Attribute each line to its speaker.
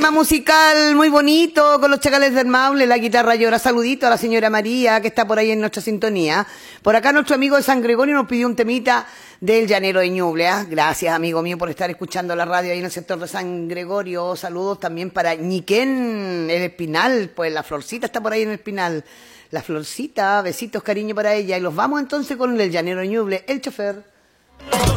Speaker 1: tema musical muy bonito con los Chacales del Maule, la guitarra llora. Saludito a la señora María que está por ahí en nuestra sintonía. Por acá nuestro amigo de San Gregorio nos pidió un temita del Llanero de Ñuble. Gracias, amigo mío, por estar escuchando la radio ahí en el sector de San Gregorio. Saludos también para Ñiquén, el Espinal, pues la Florcita está por ahí en el Espinal. La Florcita, besitos, cariño para ella. Y los vamos entonces con el Llanero de Ñuble, el chofer.